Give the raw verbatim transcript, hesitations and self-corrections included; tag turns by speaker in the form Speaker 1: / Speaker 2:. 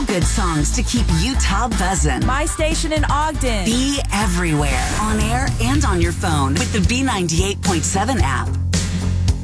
Speaker 1: feel-good songs to keep Utah buzzing.
Speaker 2: My station in Ogden.
Speaker 1: Be everywhere, on air and on your phone with the B ninety-eight point seven app.